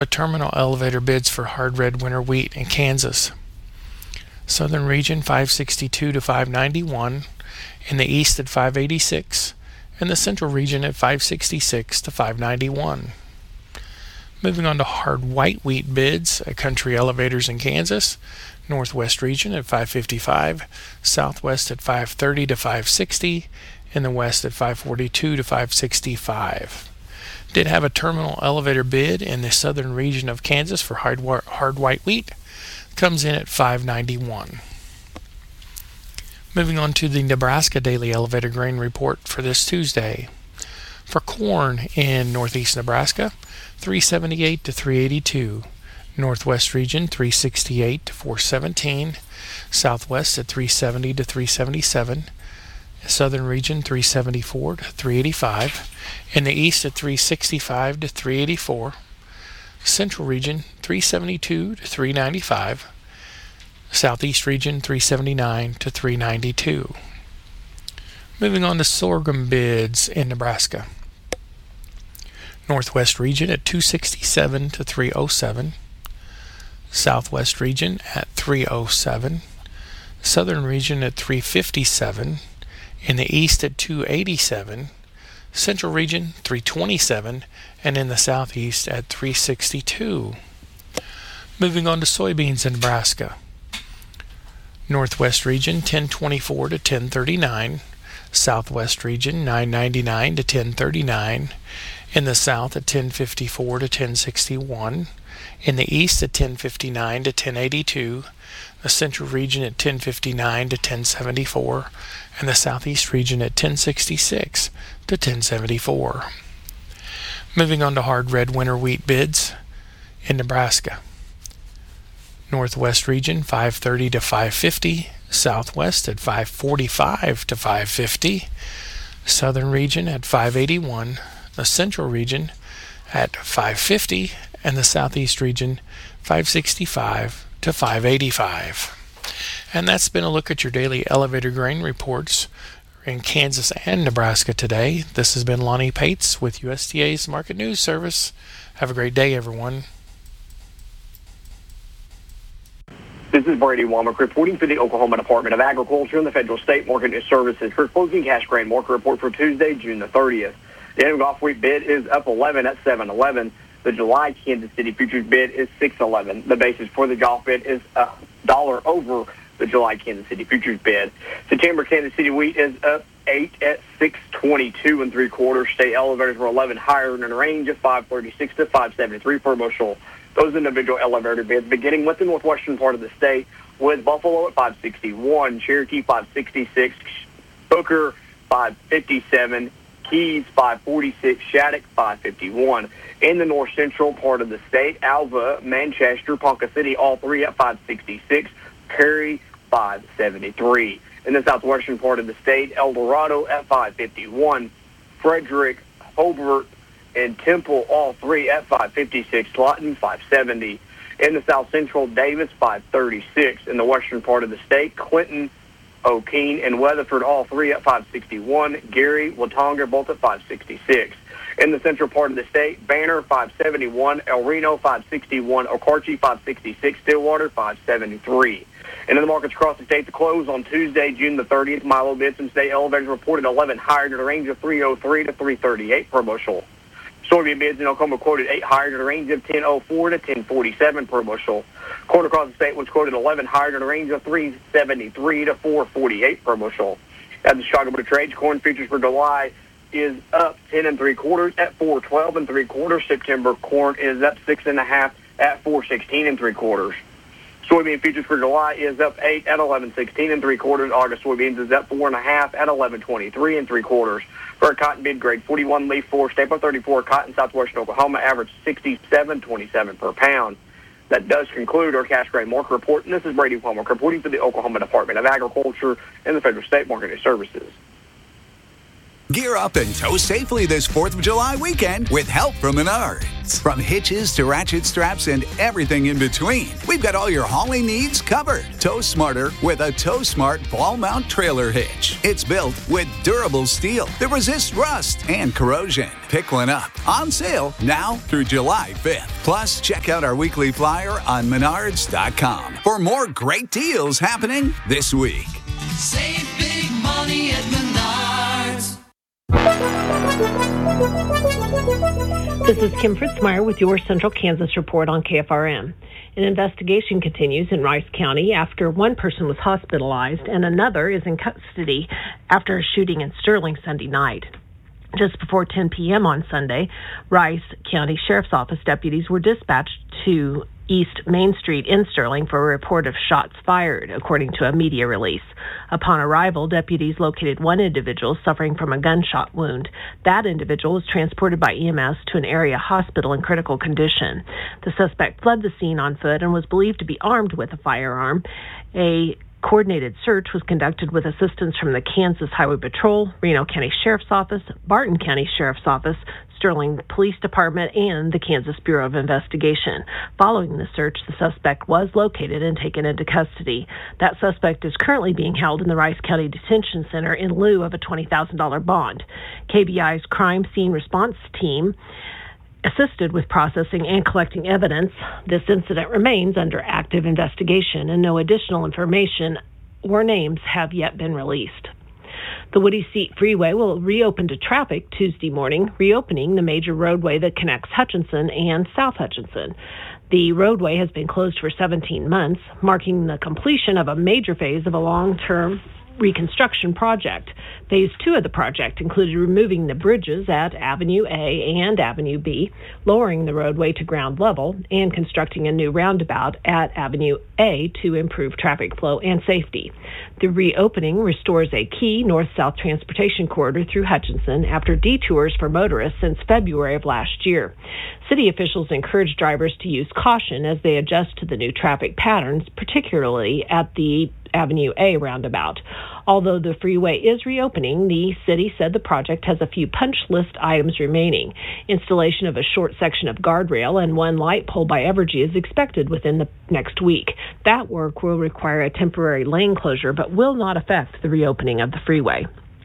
Terminal elevator bids for hard red winter wheat in Kansas. Southern region 562 to 591, in the east at 586, and the central region at 566 to 591. Moving on to hard white wheat bids at country elevators in Kansas. Northwest region at 555, southwest at 530 to 560, in the west at 542 to 565. Did have a terminal elevator bid in the southern region of Kansas for hard white wheat. Comes in at 591. Moving on to the Nebraska Daily Elevator Grain Report for this Tuesday. For corn in northeast Nebraska, 378 to 382. Northwest region 368 to 417. Southwest at 370 to 377. Southern region 374 to 385. In the east at 365 to 384. Central region 372 to 395. Southeast region 379 to 392. Moving on to sorghum bids in Nebraska. Northwest region at 267 to 307. Southwest region at 307. Southern region at 357. In the east at 287. Central region 327, and in the southeast at 362. Moving on to soybeans in Nebraska. Northwest region 1024 to 1039. Southwest region 999 to 1039. In the south at 1054 to 1061. In the east at 1059 to 1082. The central region at 1059 to 1074. And the southeast region at 1066 to 1074. Moving on to hard red winter wheat bids in Nebraska. Northwest region 530 to 550, southwest at 545 to 550, southern region at 581, the central region at 550, and the southeast region 565 to 585. And that's been a look at your daily elevator grain reports in Kansas and Nebraska today. This has been Lonnie Pates with USDA's Market News Service. Have a great day, everyone. This is Brady Womack reporting for the Oklahoma Department of Agriculture and the Federal State Market News Services for closing cash grain market report for Tuesday, June the 30th. The annual Gulf wheat bid is up 11 at 711. The July Kansas City futures bid is 611. The basis for the Gulf bid is $1 over the July Kansas City futures bid. September Kansas City wheat is up 8 at 622 and 3/4. State elevators were 11 higher in a range of 536 to 573 per bushel. Those individual elevator bids beginning with the northwestern part of the state, with Buffalo at 561, Cherokee 566, Booker 557, Keys 546, Shattuck 551. In the north central part of the state, Alva, Manchester, Ponca City, all three at 566, Perry 573. In the southwestern part of the state, El Dorado at 551, Frederick, Hobart, and Temple, all three at 556, Lawton 570. In the south central, Davis 536. In the western part of the state, Clinton, O'Keene, and Weatherford, all three at 561, Gary, Watonga, both at 566. In the central part of the state, Banner 571, El Reno 561, Okarche 566, Stillwater 573. And in the markets across the state to close on Tuesday, June the 30th, Milo bids and state elevators reported 11 higher in a range of 303 to 338 per bushel. Soybean bids in Oklahoma quoted 8 higher in a range of 1004 to 1047 per bushel. Corn across the state was quoted 11 higher in a range of 373 to 448 per bushel. At the Chicago Board of Trade, corn futures for July is up 10 3/4 at 412 3/4. September corn is up 6 1/2 at 416 3/4. Soybean futures for July is up 8 at 1116 3/4. August soybeans is up 4 1/2 at 1123 3/4. For a cotton bid grade 41 leaf 4 staple 34 cotton southwestern Oklahoma average 67.27 per pound. That does conclude our cash grain market report. And this is Brady Womack reporting for the Oklahoma Department of Agriculture and the Federal State Market News Services. Gear up and tow safely this 4th of July weekend with help from Menards. From hitches to ratchet straps and everything in between, we've got all your hauling needs covered. Tow smarter with a Tow Smart ball mount trailer hitch. It's built with durable steel that resists rust and corrosion. Pick one up. On sale now through July 5th. Plus, check out our weekly flyer on Menards.com for more great deals happening this week. Save big money at Menards. This is Kim Fritzmeyer with your Central Kansas Report on KFRM. An investigation continues in Rice County after one person was hospitalized and another is in custody after a shooting in Sterling Sunday night. Just before 10 p.m. on Sunday, Rice County Sheriff's Office deputies were dispatched to East Main Street in Sterling for a report of shots fired, according to a media release. Upon arrival, deputies located one individual suffering from a gunshot wound. That individual was transported by EMS to an area hospital in critical condition. The suspect fled the scene on foot and was believed to be armed with a firearm. A coordinated search was conducted with assistance from the Kansas Highway Patrol, Reno County Sheriff's Office, Barton County Sheriff's Office, Sterling Police Department, and the Kansas Bureau of Investigation. Following the search, the suspect was located and taken into custody. That suspect is currently being held in the Rice County Detention Center in lieu of a $20,000 bond. KBI's crime scene response team assisted with processing and collecting evidence. This incident remains under active investigation, and no additional information or names have yet been released. The Woody Seat Freeway will reopen to traffic Tuesday morning, reopening the major roadway that connects Hutchinson and South Hutchinson. The roadway has been closed for 17 months, marking the completion of a major phase of a long-term reconstruction project. Phase 2 of the project included removing the bridges at Avenue A and Avenue B, lowering the roadway to ground level, and constructing a new roundabout at Avenue A to improve traffic flow and safety. The reopening restores a key north-south transportation corridor through Hutchinson after detours for motorists since February of last year. City officials encourage drivers to use caution as they adjust to the new traffic patterns, particularly at the Avenue A roundabout. Although the freeway is reopening, the city said the project has a few punch list items remaining. Installation of a short section of guardrail and one light pole by Evergy is expected within the next week. That work will require a temporary lane closure but will not affect the reopening of the freeway.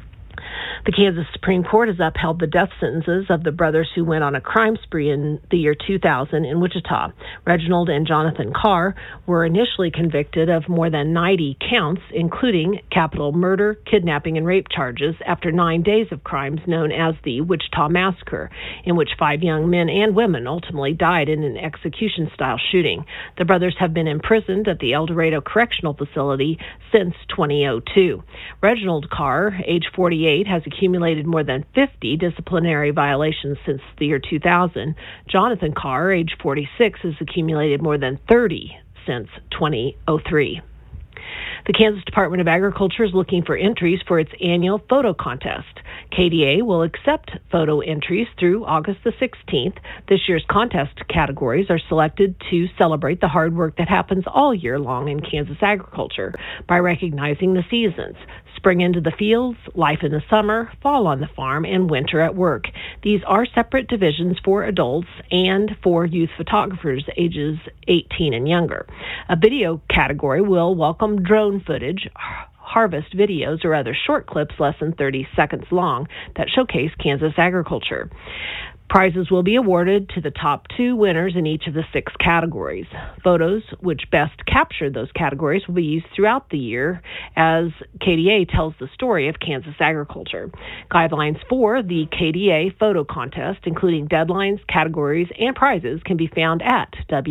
The Kansas Supreme Court has upheld the death sentences of the brothers who went on a crime spree in the year 2000 in Wichita. Reginald and Jonathan Carr were initially convicted of more than 90 counts, including capital murder, kidnapping, and rape charges after 9 days of crimes known as the Wichita Massacre, in which 5 young men and women ultimately died in an execution-style shooting. The brothers have been imprisoned at the El Dorado Correctional Facility since 2002. Reginald Carr, age 48, has accumulated more than 50 disciplinary violations since the year 2000. Jonathan Carr, age 46, has accumulated more than 30 since 2003. The Kansas Department of Agriculture is looking for entries for its annual photo contest. KDA will accept photo entries through August the 16th. This year's contest categories are selected to celebrate the hard work that happens all year long in Kansas agriculture by recognizing the seasons: spring into the fields, life in the summer, fall on the farm, and winter at work. These are separate divisions for adults and for youth photographers ages 18 and younger. A video category will welcome drone footage, harvest videos, or other short clips less than 30 seconds long that showcase Kansas agriculture. Prizes will be awarded to the top 2 winners in each of the 6 categories. Photos which best capture those categories will be used throughout the year as KDA tells the story of Kansas agriculture. Guidelines for the KDA photo contest, including deadlines, categories, and prizes, can be found at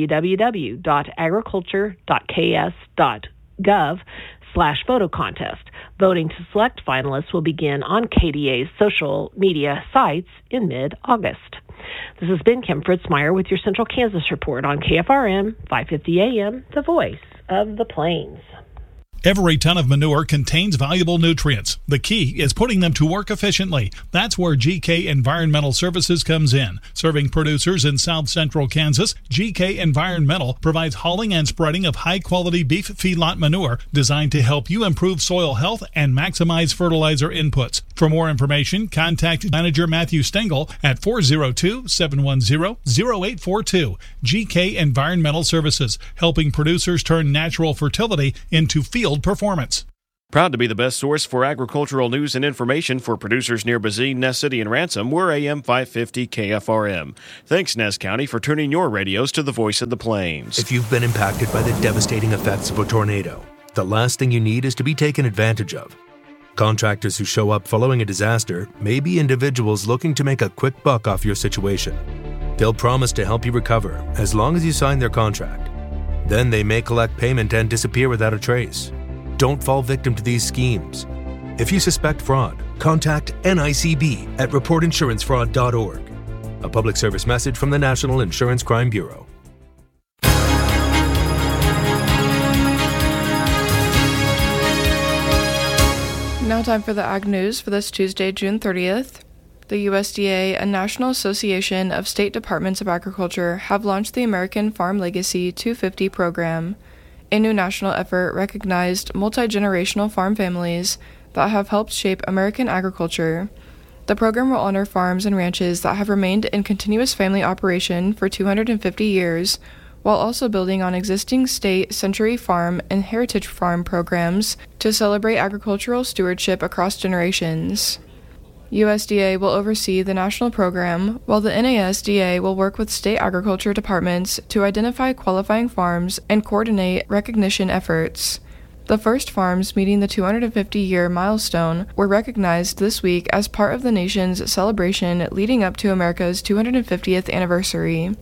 www.agriculture.ks.gov/photo contest. Voting to select finalists will begin on KDA's social media sites in mid-August. This has been Kim Fritzmeyer with your Central Kansas Report on KFRM 550 AM, the voice of the Plains. Every ton of manure contains valuable nutrients. The key is putting them to work efficiently. That's where GK Environmental Services comes in. Serving producers in south central Kansas, GK Environmental provides hauling and spreading of high-quality beef feedlot manure designed to help you improve soil health and maximize fertilizer inputs. For more information, contact Manager Matthew Stengel at 402-710-0842. GK Environmental Services, helping producers turn natural fertility into field performance. Proud to be the best source for agricultural news and information for producers near Bazine, Ness City, and Ransom. We're AM 550 KFRM. Thanks, Ness County, for tuning your radios to the voice of the plains. If you've been impacted by the devastating effects of a tornado, the last thing you need is to be taken advantage of. Contractors who show up following a disaster may be individuals looking to make a quick buck off your situation. They'll promise to help you recover as long as you sign their contract. Then they may collect payment and disappear without a trace. Don't fall victim to these schemes. If you suspect fraud, contact NICB at reportinsurancefraud.org. A public service message from the National Insurance Crime Bureau. Now time for the Ag News for this Tuesday, June 30th. The USDA and National Association of State Departments of Agriculture have launched the American Farm Legacy 250 program, a new national effort recognized multi-generational farm families that have helped shape American agriculture. The program will honor farms and ranches that have remained in continuous family operation for 250 years, while also building on existing state Century Farm and Heritage Farm programs to celebrate agricultural stewardship across generations. USDA will oversee the national program, while the NASDA will work with state agriculture departments to identify qualifying farms and coordinate recognition efforts. The first farms meeting the 250-year milestone were recognized this week as part of the nation's celebration leading up to America's 250th anniversary.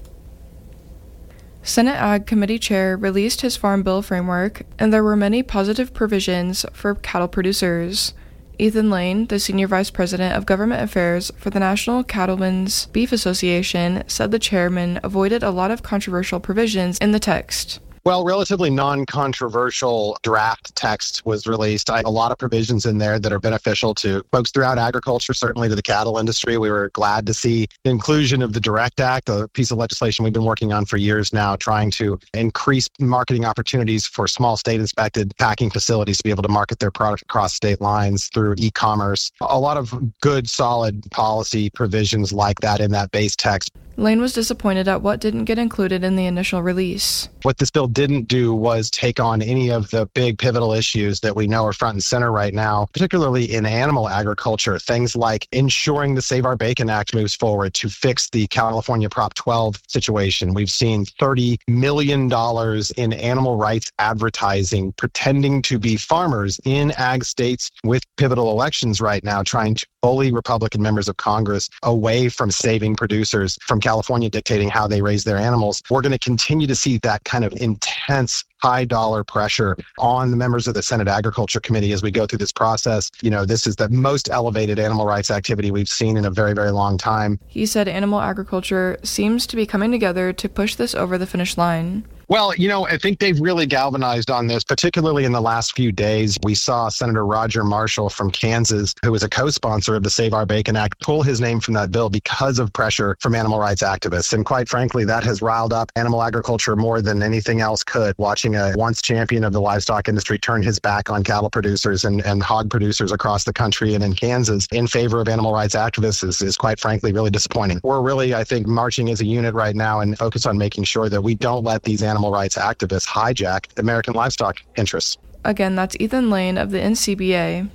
Senate Ag Committee Chair released his Farm Bill framework, and there were many positive provisions for cattle producers. Ethan Lane, the Senior Vice President of Government Affairs for the National Cattlemen's Beef Association, said the chairman avoided a lot of controversial provisions in the text. Well, relatively non-controversial draft text was released. A lot of provisions in there that are beneficial to folks throughout agriculture, certainly to the cattle industry. We were glad to see the inclusion of the DIRECT Act, a piece of legislation we've been working on for years now, trying to increase marketing opportunities for small state-inspected packing facilities to be able to market their product across state lines through e-commerce. A lot of good, solid policy provisions like that in that base text. Lane was disappointed at what didn't get included in the initial release. What this bill didn't do was take on any of the big pivotal issues that we know are front and center right now, particularly in animal agriculture. Things like ensuring the Save Our Bacon Act moves forward to fix the California Prop 12 situation. We've seen $30 million in animal rights advertising, pretending to be farmers in ag states with pivotal elections right now, trying to bully Republican members of Congress away from saving producers from California dictating how they raise their animals. We're going to continue to see that kind of intense high dollar pressure on the members of the Senate Agriculture Committee as we go through this process. You know, this is the most elevated animal rights activity we've seen in a very, very long time. He said animal agriculture seems to be coming together to push this over the finish line. Well, you know, I think they've really galvanized on this, particularly in the last few days. We saw Senator Roger Marshall from Kansas, who is a co-sponsor of the Save Our Bacon Act, pull his name from that bill because of pressure from animal rights activists. And quite frankly, that has riled up animal agriculture more than anything else could. Watching a once champion of the livestock industry turn his back on cattle producers and hog producers across the country and in Kansas in favor of animal rights activists is quite frankly really disappointing. We're really, I think, marching as a unit right now and focus on making sure that we don't let these animal rights activists hijack American livestock interests. Again, that's Ethan Lane of the NCBA.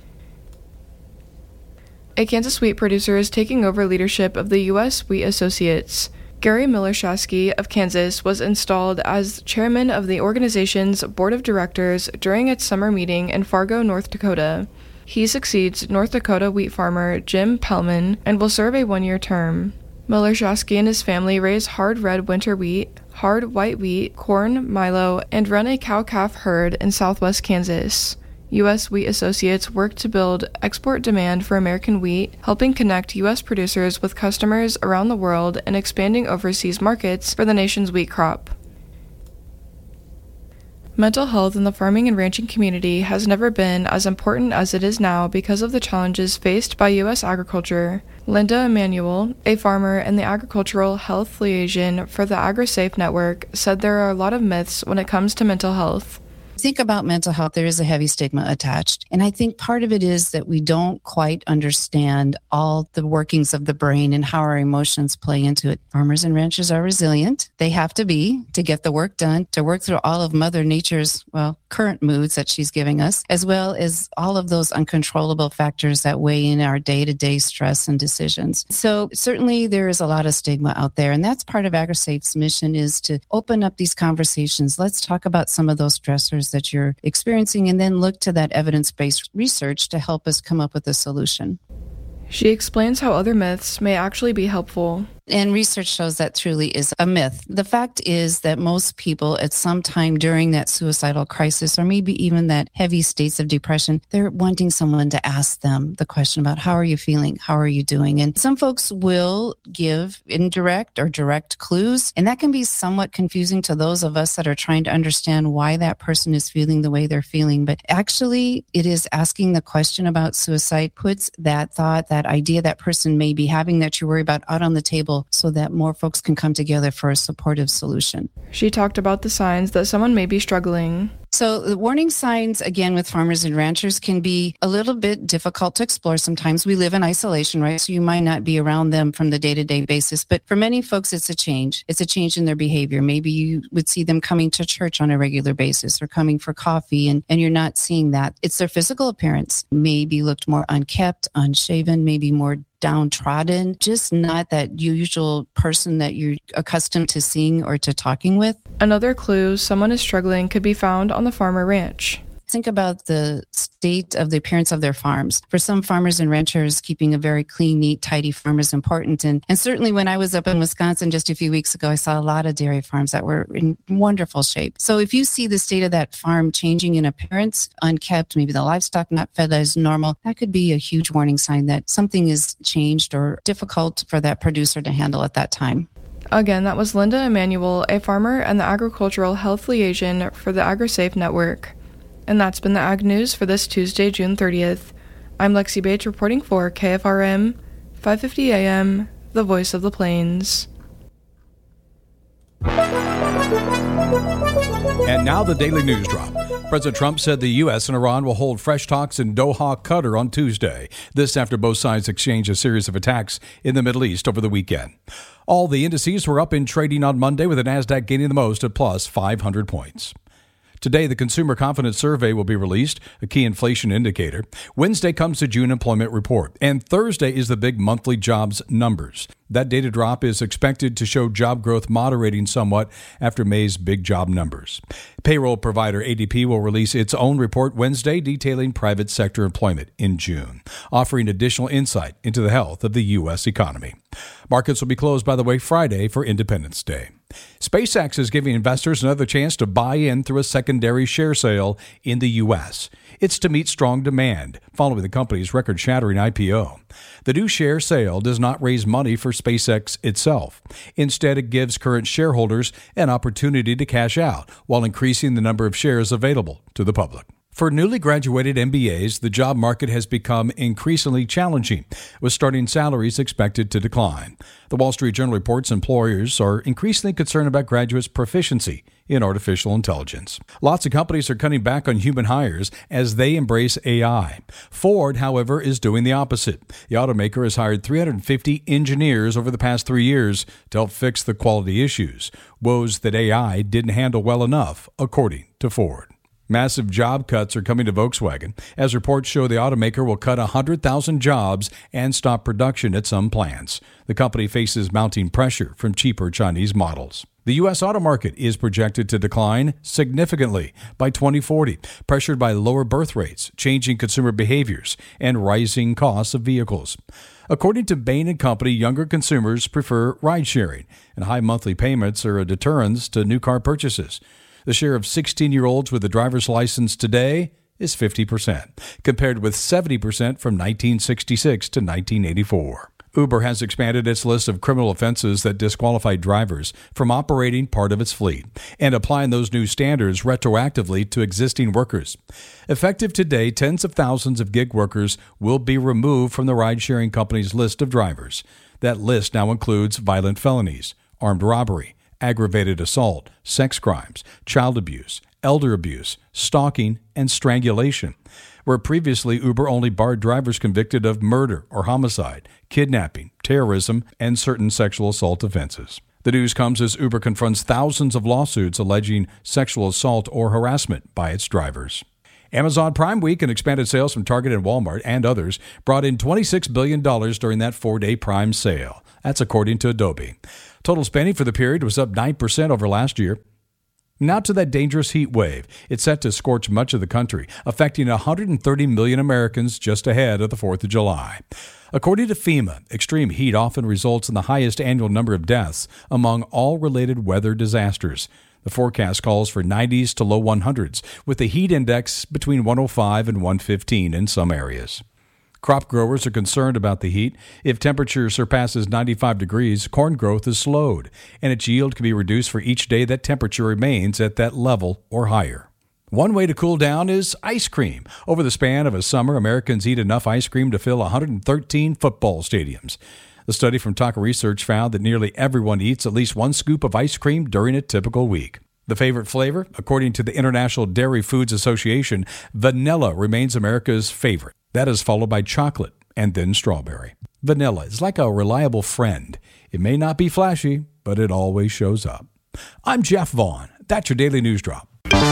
A Kansas wheat producer is taking over leadership of the U.S. Wheat Associates. Gary Miller-Shasky of Kansas was installed as chairman of the organization's board of directors during its summer meeting in Fargo, North Dakota. He succeeds North Dakota wheat farmer Jim Pellman and will serve a one-year term. Miller-Shasky and his family raise hard red winter wheat, hard white wheat, corn, milo, and run a cow-calf herd in southwest Kansas. U.S. Wheat Associates work to build export demand for American wheat, helping connect U.S. producers with customers around the world and expanding overseas markets for the nation's wheat crop. Mental health in the farming and ranching community has never been as important as it is now because of the challenges faced by U.S. agriculture. Linda Emanuel, a farmer and the agricultural health liaison for the AgriSafe network, said there are a lot of myths when it comes to mental health. Think about mental health, there is a heavy stigma attached. And I think part of it is that we don't quite understand all the workings of the brain and how our emotions play into it. Farmers and ranchers are resilient. They have to be to get the work done, to work through all of Mother Nature's, current moods that she's giving us, as well as all of those uncontrollable factors that weigh in our day-to-day stress and decisions. So certainly there is a lot of stigma out there. And that's part of AgriSafe's mission, is to open up these conversations. Let's talk about some of those stressors that you're experiencing, and then look to that evidence-based research to help us come up with a solution. She explains how other myths may actually be helpful. And research shows that truly is a myth. The fact is that most people at some time during that suicidal crisis, or maybe even that heavy states of depression, they're wanting someone to ask them the question about, how are you feeling? How are you doing? And some folks will give indirect or direct clues, and that can be somewhat confusing to those of us that are trying to understand why that person is feeling the way they're feeling. But actually, it is asking the question about suicide puts that thought, that idea that person may be having that you worry about out on the table, so that more folks can come together for a supportive solution. She talked about the signs that someone may be struggling. So the warning signs, again, with farmers and ranchers can be a little bit difficult to explore sometimes. We live in isolation, right? So you might not be around them from the day-to-day basis. But for many folks, it's a change. It's a change in their behavior. Maybe you would see them coming to church on a regular basis or coming for coffee, and you're not seeing that. It's their physical appearance. Maybe looked more unkempt, unshaven, maybe more downtrodden, just not that usual person that you're accustomed to seeing or to talking with. Another clue someone is struggling could be found on the farm or ranch. Think about the state of the appearance of their farms. For some farmers and ranchers, keeping a very clean, neat, tidy farm is important. And certainly when I was up in Wisconsin just a few weeks ago, I saw a lot of dairy farms that were in wonderful shape. So if you see the state of that farm changing in appearance, unkept, maybe the livestock not fed as normal, that could be a huge warning sign that something is changed or difficult for that producer to handle at that time. Again, that was Linda Emanuel, a farmer and the agricultural health liaison for the AgriSafe network. And that's been the Ag News for this Tuesday, June 30th. I'm Lexi Bates reporting for KFRM, 550 AM, the voice of the plains. And now the Daily News Drop. President Trump said the U.S. and Iran will hold fresh talks in Doha, Qatar on Tuesday. This after both sides exchanged a series of attacks in the Middle East over the weekend. All the indices were up in trading on Monday, with the Nasdaq gaining the most at plus 500 points. Today, the Consumer Confidence Survey will be released, a key inflation indicator. Wednesday comes the June employment report, and Thursday is the big monthly jobs numbers. That data drop is expected to show job growth moderating somewhat after May's big job numbers. Payroll provider ADP will release its own report Wednesday detailing private sector employment in June, offering additional insight into the health of the U.S. economy. Markets will be closed, by the way, Friday for Independence Day. SpaceX is giving investors another chance to buy in through a secondary share sale in the U.S. It's to meet strong demand following the company's record-shattering IPO. The new share sale does not raise money for SpaceX itself. Instead, it gives current shareholders an opportunity to cash out while increasing the number of shares available to the public. For newly graduated MBAs, the job market has become increasingly challenging, with starting salaries expected to decline. The Wall Street Journal reports employers are increasingly concerned about graduates' proficiency in artificial intelligence. Lots of companies are cutting back on human hires as they embrace AI. Ford, however, is doing the opposite. The automaker has hired 350 engineers over the past 3 years to help fix the quality issues, woes that AI didn't handle well enough, according to Ford. Massive job cuts are coming to Volkswagen, as reports show the automaker will cut 100,000 jobs and stop production at some plants. The company faces mounting pressure from cheaper Chinese models. The U.S. auto market is projected to decline significantly by 2040, pressured by lower birth rates, changing consumer behaviors, and rising costs of vehicles. According to Bain & Company, younger consumers prefer ride-sharing, and high monthly payments are a deterrent to new car purchases. The share of 16-year-olds with a driver's license today is 50%, compared with 70% from 1966 to 1984. Uber has expanded its list of criminal offenses that disqualify drivers from operating part of its fleet and applying those new standards retroactively to existing workers. Effective today, tens of thousands of gig workers will be removed from the ride-sharing company's list of drivers. That list now includes violent felonies, armed robbery, aggravated assault, sex crimes, child abuse, elder abuse, stalking, and strangulation, where previously Uber only barred drivers convicted of murder or homicide, kidnapping, terrorism, and certain sexual assault offenses. The news comes as Uber confronts thousands of lawsuits alleging sexual assault or harassment by its drivers. Amazon Prime Week and expanded sales from Target and Walmart and others brought in $26 billion during that 4-day Prime sale. That's according to Adobe. Total spending for the period was up 9% over last year. Now to that dangerous heat wave. It's set to scorch much of the country, affecting 130 million Americans just ahead of the 4th of July. According to FEMA, extreme heat often results in the highest annual number of deaths among all related weather disasters. The forecast calls for 90s to low 100s, with the heat index between 105 and 115 in some areas. Crop growers are concerned about the heat. If temperature surpasses 95 degrees, corn growth is slowed, and its yield can be reduced for each day that temperature remains at that level or higher. One way to cool down is ice cream. Over the span of a summer, Americans eat enough ice cream to fill 113 football stadiums. The study from Taka Research found that nearly everyone eats at least one scoop of ice cream during a typical week. The favorite flavor, according to the International Dairy Foods Association, vanilla remains America's favorite. That is followed by chocolate and then strawberry. Vanilla is like a reliable friend. It may not be flashy, but it always shows up. I'm Jeff Vaughn. That's your Daily News Drop.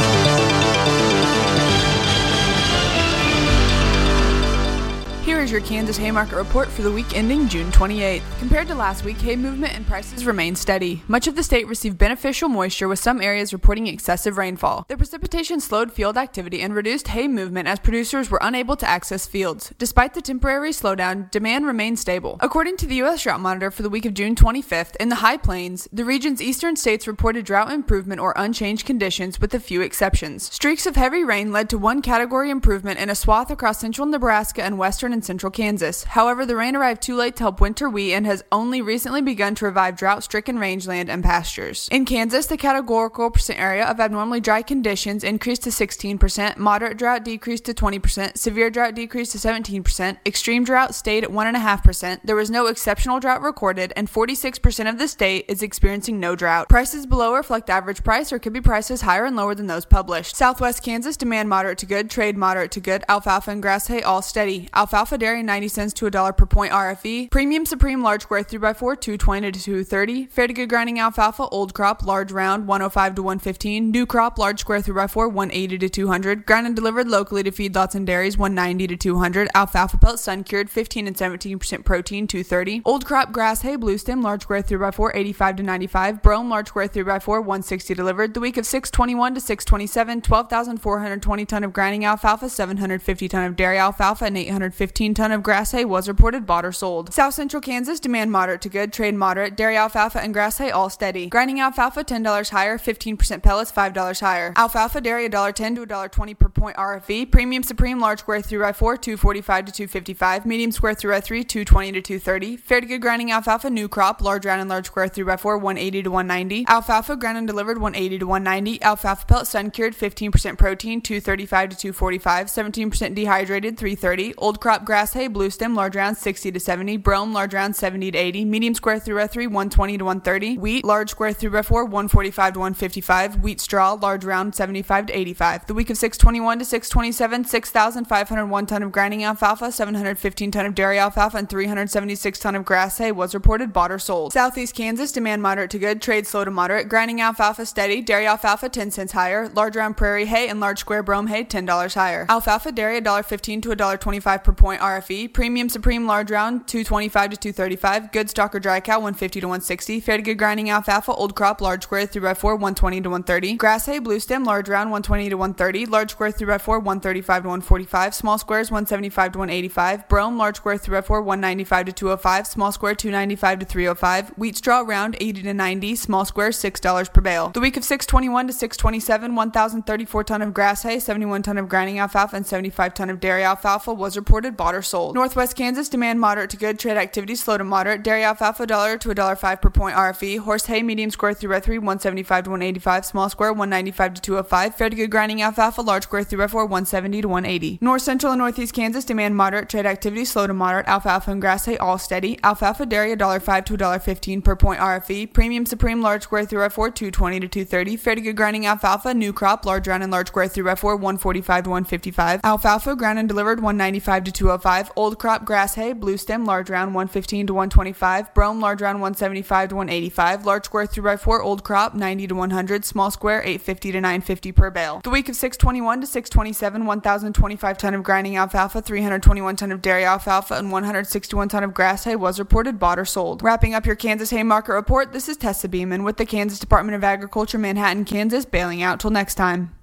Here is your Kansas hay market report for the week ending June 28th. Compared to last week, hay movement and prices remain steady. Much of the state received beneficial moisture, with some areas reporting excessive rainfall. The precipitation slowed field activity and reduced hay movement as producers were unable to access fields. Despite the temporary slowdown, demand remained stable. According to the U.S. Drought Monitor for the week of June 25th, in the High Plains, the region's eastern states reported drought improvement or unchanged conditions, with a few exceptions. Streaks of heavy rain led to one category improvement in a swath across central Nebraska and western and central Kansas. However, the rain arrived too late to help winter wheat and has only recently begun to revive drought-stricken rangeland and pastures. In Kansas, the categorical percent area of abnormally dry conditions increased to 16%, moderate drought decreased to 20%, severe drought decreased to 17%, extreme drought stayed at 1.5%, there was no exceptional drought recorded, and 46% of the state is experiencing no drought. Prices below reflect average price or could be prices higher and lower than those published. Southwest Kansas, demand moderate to good, trade moderate to good, alfalfa and grass hay all steady. Alfalfa dairy 90 cents to $1 per point RFE. Premium Supreme large square 3x4 220 to 230. Fair to good grinding alfalfa old crop large round 105 to 115. New crop large square 3x4 180 to 200. Ground and delivered locally to feedlots and dairies 190 to 200. Alfalfa pelt sun cured 15 and 17% protein 230. Old crop grass hay blue stem large square 3x4 85 to 95. Brome large square 3x4 160 delivered. The week of 621 to 627 12,420 ton of grinding alfalfa, 750 ton of dairy alfalfa, and 815 ton of grass hay was reported bought or sold. South Central Kansas, demand moderate to good, trade moderate, dairy alfalfa and grass hay all steady. Grinding alfalfa $10 higher, 15% pellets $5 higher. Alfalfa dairy $1.10 to $1.20 per point RFE. Premium Supreme large square 3x4 245 to 255. Medium square 3x3 220 to 230. Fair to good grinding alfalfa new crop large round and large square 3x4 180 to 190. Alfalfa ground and delivered 180 to 190. Alfalfa pellet sun cured 15% protein 235 to 245. 17% dehydrated 330. Old crop grass hay blue stem large round 60 to 70. Brome large round 70 to 80. Medium square 3x3 120 to 130. Wheat large square 3x4 145 to 155. Wheat straw large round 75 to 85. The week of 621 to 627 6,501 ton of grinding alfalfa, 715 ton of dairy alfalfa, and 376 ton of grass hay was reported bought or sold. Southeast Kansas, demand moderate to good, trade slow to moderate. Grinding alfalfa steady, dairy alfalfa 10 cents higher. Large round prairie hay and large square brome hay $10 higher. Alfalfa dairy $1.15 to $1.25 per point RFE. Premium Supreme large round 225 to 235. Good stock or dry cow 150 to 160. Fair to good grinding alfalfa old crop large square 3x4 120 to 130. Grass hay blue stem large round 120 to 130. Large square 3x4 135 to 145. Small squares 175 to 185. Brome large square 3x4 195 to 205. Small square 295 to 305. Wheat straw round 80 to 90. Small square $6 per bale. The week of 621 to 627 1,034 ton of grass hay, 71 ton of grinding alfalfa, and 75 ton of dairy alfalfa was reported bought bought or sold. Northwest Kansas, demand moderate to good, trade activity slow to moderate. Dairy alfalfa $1 to $1.05 per point RFE. Horse hay medium square 3x3 175 to 185, small square 195 to 205. Fair to good grinding alfalfa large square 3x4 170 to 180. North Central and Northeast Kansas, demand moderate, trade activity slow to moderate. Alfalfa and grass hay all steady. Alfalfa dairy $1.05 to $1.15 per point RFE. Premium Supreme large square 3x4 220 to 230. Fair to good grinding alfalfa new crop large round and large square 3x4 145 to 155. Alfalfa ground and delivered 195 to 205. Old crop grass hay blue stem large round 115 to 125. Brome large round 175 to 185. Large square 3x4 old crop 90 to 100. Small square 850 to 950 per bale. The week of 621 to 627, 1,025 ton of grinding alfalfa, 321 ton of dairy alfalfa, and 161 ton of grass hay was reported bought or sold. Wrapping up your Kansas hay market report, this is Tessa Beeman with the Kansas Department of Agriculture, Manhattan, Kansas, bailing out till next time.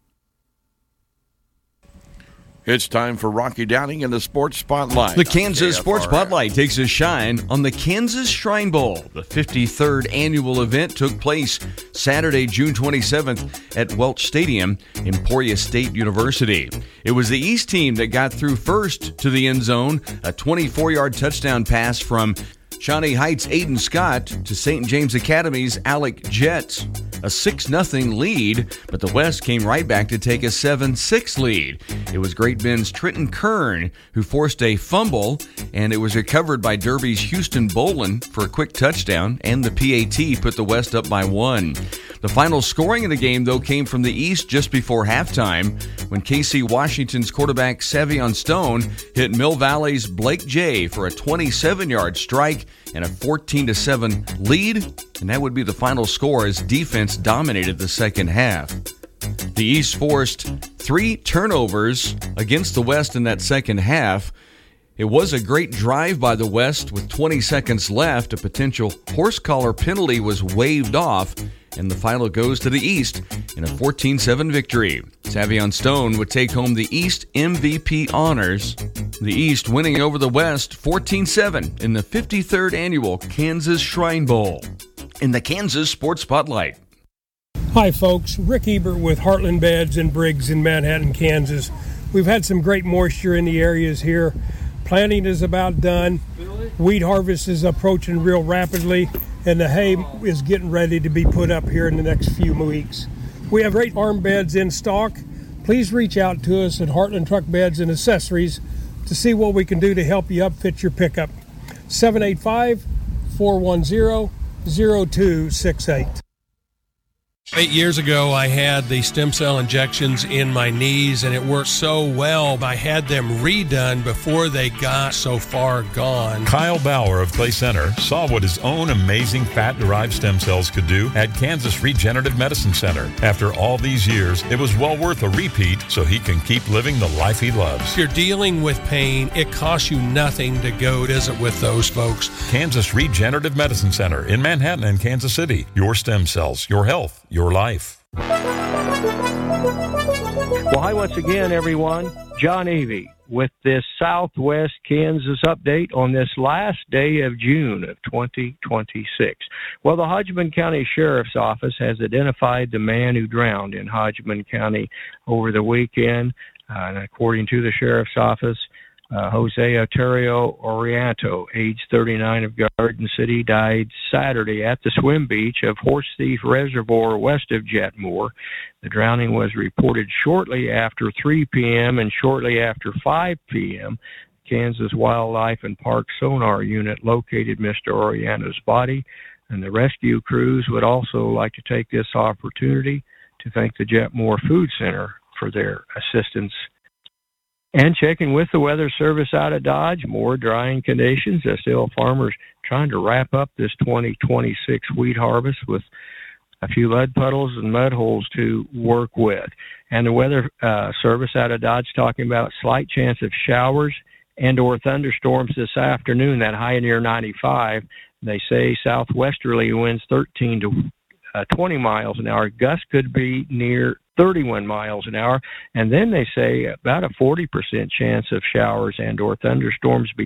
It's time for Rocky Downing in the Sports Spotlight. The Kansas Sports Spotlight takes a shine on the Kansas Shrine Bowl. The 53rd annual event took place Saturday, June 27th at Welch Stadium, Emporia State University. It was the East team that got through first to the end zone, a 24-yard touchdown pass from Shawnee Heights' Aiden Scott to St. James Academy's Alec Jett. A 6-0 lead, but the West came right back to take a 7-6 lead. It was Great Bend's Trenton Kern who forced a fumble, and it was recovered by Derby's Houston Bolin for a quick touchdown, and the PAT put the West up by 1. The final scoring in the game, though, came from the East just before halftime when KC Washington's quarterback Savion Stone hit Mill Valley's Blake Jay for a 27-yard strike and a 14-7 lead, and that would be the final score as defense dominated the second half. The East forced 3 turnovers against the West in that second half. It was a great drive by the West with 20 seconds left. A potential horse collar penalty was waved off, and the final goes to the East in a 14-7 victory. Savion Stone would take home the East MVP honors. The East winning over the West 14-7 in the 53rd annual Kansas Shrine Bowl. In the Kansas Sports Spotlight. Hi folks, Rick Ebert with Heartland Beds and Briggs in Manhattan, Kansas. We've had some great moisture in the areas here. Planting is about done. Wheat harvest is approaching real rapidly, and the hay is getting ready to be put up here in the next few weeks. We have great arm beds in stock. Please reach out to us at Heartland Truck Beds and Accessories to see what we can do to help you upfit your pickup. 785-410-0268. 8 years ago, I had the stem cell injections in my knees, and it worked so well. I had them redone before they got so far gone. Kyle Bauer of Clay Center saw what his own amazing fat-derived stem cells could do at Kansas Regenerative Medicine Center. After all these years, it was well worth a repeat so he can keep living the life he loves. If you're dealing with pain, it costs you nothing to go visit with those folks. Kansas Regenerative Medicine Center in Manhattan and Kansas City. Your stem cells, your health, your life. Well, hi once again, everyone. John Avey with this Southwest Kansas update on this last day of June of 2026. Well, the Hodgman County Sheriff's Office has identified the man who drowned in Hodgman County over the weekend. And according to the Sheriff's Office, Jose Oterio Orianto, age 39, of Garden City, died Saturday at the swim beach of Horse Thief Reservoir west of Jetmore. The drowning was reported shortly after 3 p.m. and shortly after 5 p.m. Kansas Wildlife and Park Sonar Unit located Mr. Orianto's body, and the rescue crews would also like to take this opportunity to thank the Jetmore Food Center for their assistance. And checking with the Weather Service out of Dodge, more drying conditions. There's still farmers trying to wrap up this 2026 wheat harvest with a few lead puddles and mud holes to work with. And the Weather Service out of Dodge talking about slight chance of showers and or thunderstorms this afternoon, that high near 95. They say southwesterly winds 13 to 20 miles an hour. Gusts could be near 31 miles an hour. And then they say about a 40% chance of showers and or thunderstorms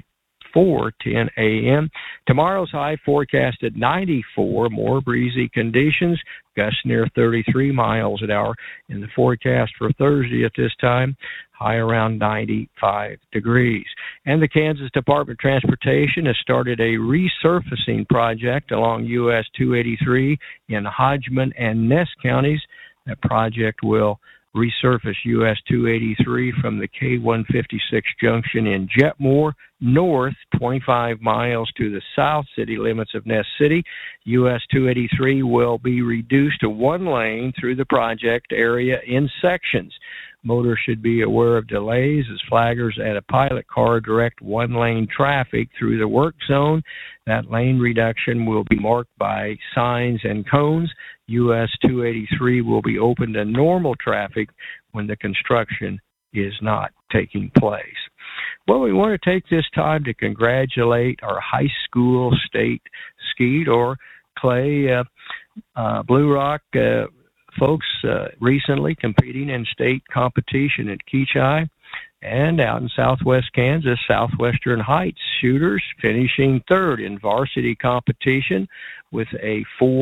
4:10 a.m. Tomorrow's high forecast at 94, more breezy conditions, gusts near 33 miles an hour. In the forecast for Thursday at this time, high around 95 degrees. And the Kansas Department of Transportation has started a resurfacing project along US 283 in Hodgeman and Ness counties. That project will resurface US 283 from the K156 junction in Jetmore north 25 miles to the south city limits of Ness City. US 283 will be reduced to one lane through the project area in sections. Motorists should be aware of delays as flaggers at a pilot car direct one-lane traffic through the work zone. That lane reduction will be marked by signs and cones. US 283 will be open to normal traffic when the construction is not taking place. Well, we want to take this time to congratulate our high school state skeet or clay Blue Rock folks recently competing in state competition at Keachai. And out in southwest Kansas, Southwestern Heights shooters finishing third in varsity competition with a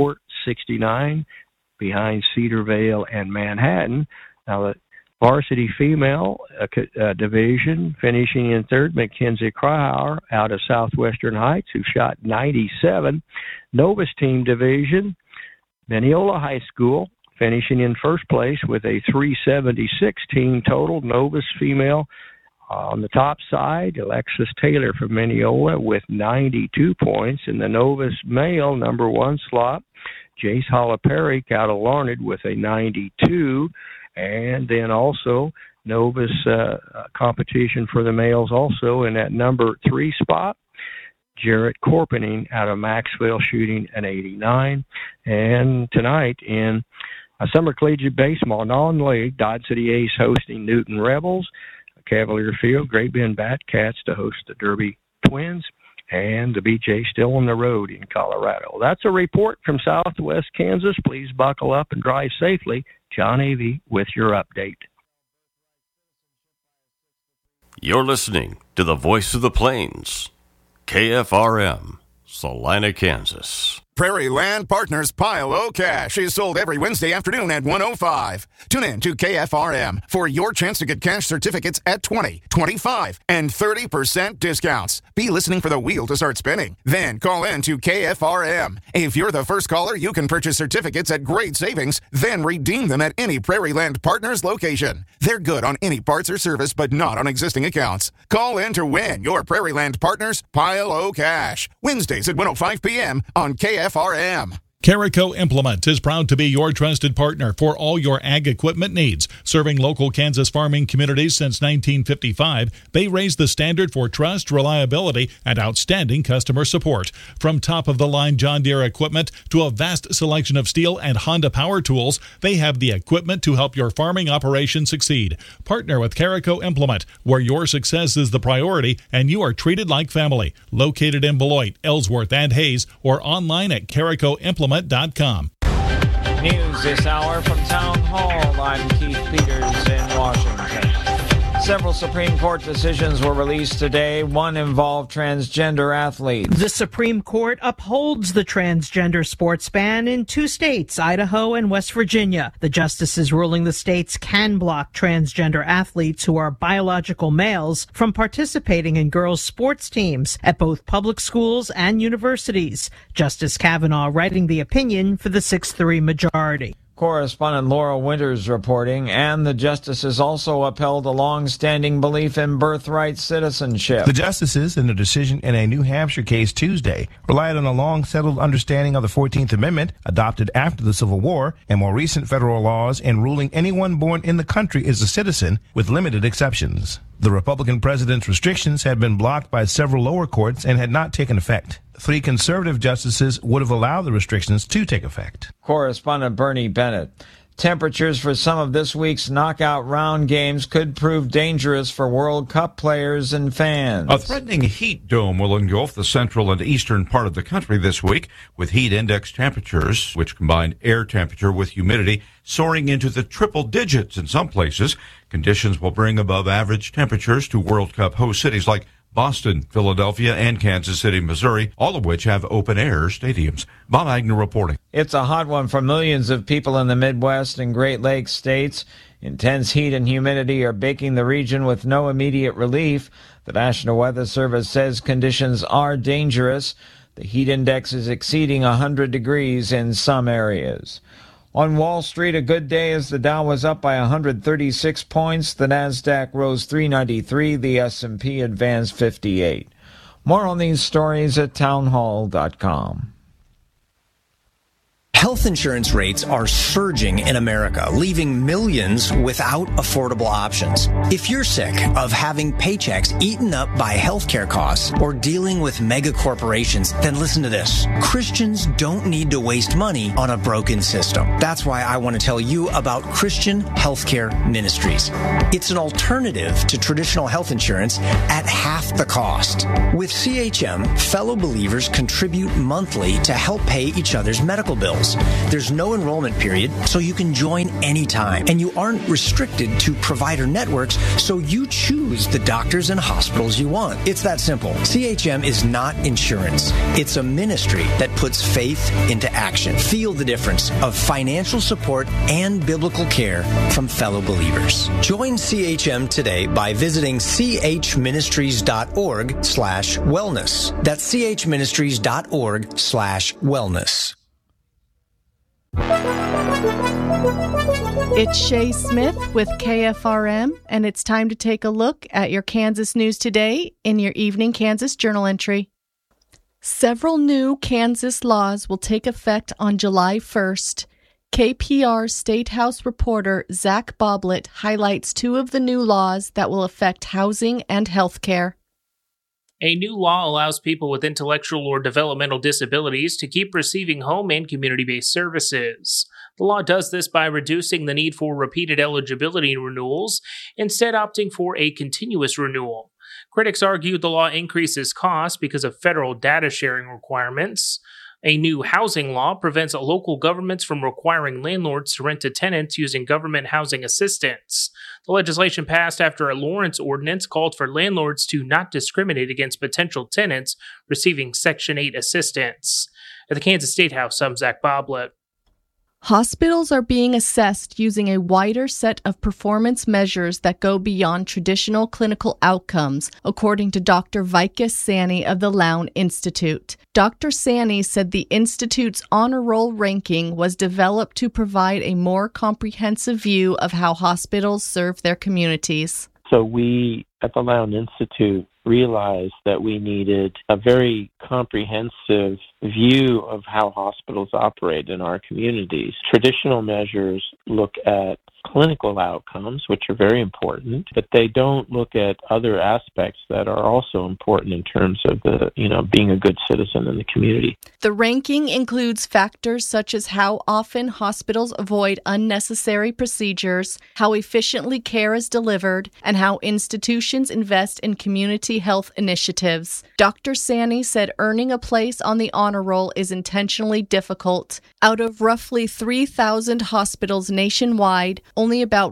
4.69 behind Cedarvale and Manhattan. Now, the varsity female division finishing in third, Mackenzie Krauer out of Southwestern Heights, who shot 97. Novus team division, Mineola High School, finishing in first place with a 376 team total. Novus female on the top side, Alexis Taylor from Mineola with 92 points. In the Novus male number one slot, Jace Hollaperik out of Larned with a 92. And then also Novus competition for the males also in that number 3 spot, Jarrett Corpening out of Maxville shooting an 89. And tonight in Summer Collegiate Baseball non-league, Dodge City Ace hosting Newton Rebels, Cavalier Field, Great Bend Batcats to host the Derby Twins, and the BJ still on the road in Colorado. That's a report from Southwest Kansas. Please buckle up and drive safely. John Avey with your update. You're listening to the Voice of the Plains, KFRM, Salina, Kansas. Prairie Land Partners Pile O Cash is sold every Wednesday afternoon at 1:05. Tune in to KFRM for your chance to get cash certificates at 20, 25, and 30% discounts. Be listening for the wheel to start spinning. Then call in to KFRM. If you're the first caller, you can purchase certificates at great savings, then redeem them at any Prairie Land Partners location. They're good on any parts or service, but not on existing accounts. Call in to win your Prairie Land Partners Pile O Cash. Wednesdays at 1:05 p.m. on KFRM. Carico Implement is proud to be your trusted partner for all your ag equipment needs. Serving local Kansas farming communities since 1955, they raise the standard for trust, reliability, and outstanding customer support. From top-of-the-line John Deere equipment to a vast selection of Steel and Honda power tools, they have the equipment to help your farming operation succeed. Partner with Carico Implement, where your success is the priority and you are treated like family. Located in Beloit, Ellsworth, and Hayes, or online at caricoimplement.com. News this hour from Town Hall. I'm Keith Peters in Washington. Several Supreme Court decisions were released today. One involved transgender athletes. The Supreme Court upholds the transgender sports ban in 2 states, Idaho and West Virginia. The justices ruling the states can block transgender athletes who are biological males from participating in girls' sports teams at both public schools and universities. Justice Kavanaugh writing the opinion for the 6-3 majority. Correspondent Laura Winters reporting, and the justices also upheld a long-standing belief in birthright citizenship. The justices, in a decision in a New Hampshire case Tuesday, relied on a long-settled understanding of the 14th Amendment, adopted after the Civil War, and more recent federal laws in ruling anyone born in the country is a citizen, with limited exceptions. The Republican president's restrictions had been blocked by several lower courts and had not taken effect. 3 conservative justices would have allowed the restrictions to take effect. Correspondent Bernie Bennett. Temperatures for some of this week's knockout round games could prove dangerous for World Cup players and fans. A threatening heat dome will engulf the central and eastern part of the country this week, with heat index temperatures, which combine air temperature with humidity, soaring into the triple digits in some places. Conditions will bring above average temperatures to World Cup host cities like Boston, Philadelphia, and Kansas City, Missouri, all of which have open-air stadiums. Bob Agnew reporting. It's a hot one for millions of people in the Midwest and Great Lakes states. Intense heat and humidity are baking the region with no immediate relief. The National Weather Service says conditions are dangerous. The heat index is exceeding 100 degrees in some areas. On Wall Street, a good day as the Dow was up by 136 points. The Nasdaq rose 393. The S&P advanced 58. More on these stories at townhall.com. Health insurance rates are surging in America, leaving millions without affordable options. If you're sick of having paychecks eaten up by healthcare costs or dealing with mega corporations, then listen to this. Christians don't need to waste money on a broken system. That's why I want to tell you about Christian Healthcare Ministries. It's an alternative to traditional health insurance at half the cost. With CHM, fellow believers contribute monthly to help pay each other's medical bills. There's no enrollment period, so you can join anytime. And you aren't restricted to provider networks, so you choose the doctors and hospitals you want. It's that simple. CHM is not insurance. It's a ministry that puts faith into action. Feel the difference of financial support and biblical care from fellow believers. Join CHM today by visiting chministries.org/wellness. That's chministries.org/wellness. It's Shay Smith with KFRM, and it's time to take a look at your Kansas news today in your Evening Kansas Journal entry. Several new Kansas laws will take effect on July 1st. KPR State House reporter Zach Boblet highlights two of the new laws that will affect housing and health care. A new law allows people with intellectual or developmental disabilities to keep receiving home and community-based services. The law does this by reducing the need for repeated eligibility renewals, instead opting for a continuous renewal. Critics argue the law increases costs because of federal data sharing requirements. A new housing law prevents local governments from requiring landlords to rent to tenants using government housing assistance. The legislation passed after a Lawrence ordinance called for landlords to not discriminate against potential tenants receiving Section 8 assistance. At the Kansas State House, I'm Zach Boblet. Hospitals are being assessed using a wider set of performance measures that go beyond traditional clinical outcomes, according to Dr. Vikas Sani of the Lown Institute. Dr. Sani said the Institute's honor roll ranking was developed to provide a more comprehensive view of how hospitals serve their communities. So we at the Lown Institute realized that we needed a very comprehensive view of how hospitals operate in our communities. Traditional measures look at clinical outcomes, which are very important, but they don't look at other aspects that are also important in terms of being a good citizen in the community. The ranking includes factors such as how often hospitals avoid unnecessary procedures, how efficiently care is delivered, and how institutions invest in community health initiatives. Dr. Sani said earning a place on the honor roll is intentionally difficult. Out of roughly 3,000 hospitals nationwide, only about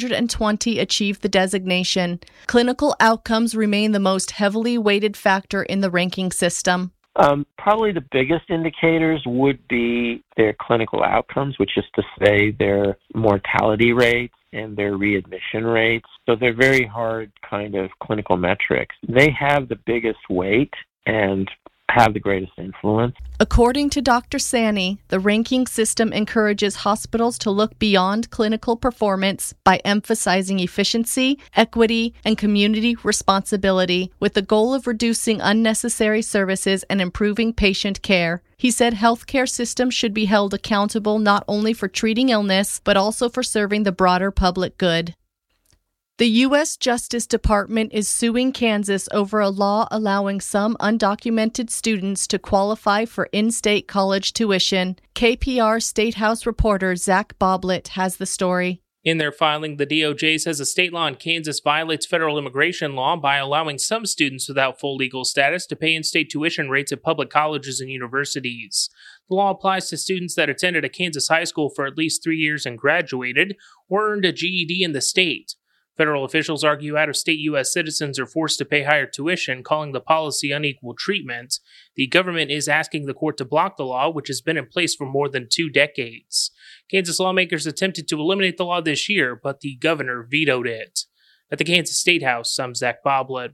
120 achieve the designation. Clinical outcomes remain the most heavily weighted factor in the ranking system. Probably the biggest indicators would be their clinical outcomes, which is to say their mortality rates and their readmission rates. So they're very hard kind of clinical metrics. They have the biggest weight and have the greatest influence. According to Dr. Sani, the ranking system encourages hospitals to look beyond clinical performance by emphasizing efficiency, equity, and community responsibility with the goal of reducing unnecessary services and improving patient care. He said healthcare systems should be held accountable not only for treating illness, but also for serving the broader public good. The U.S. Justice Department is suing Kansas over a law allowing some undocumented students to qualify for in-state college tuition. KPR State House reporter Zach Boblet has the story. In their filing, the DOJ says a state law in Kansas violates federal immigration law by allowing some students without full legal status to pay in-state tuition rates at public colleges and universities. The law applies to students that attended a Kansas high school for at least 3 years and graduated, or earned a GED in the state. Federal officials argue out-of-state U.S. citizens are forced to pay higher tuition, calling the policy unequal treatment. The government is asking the court to block the law, which has been in place for more than 2 decades. Kansas lawmakers attempted to eliminate the law this year, but the governor vetoed it. At the Kansas State House, I'm Zach Boblett.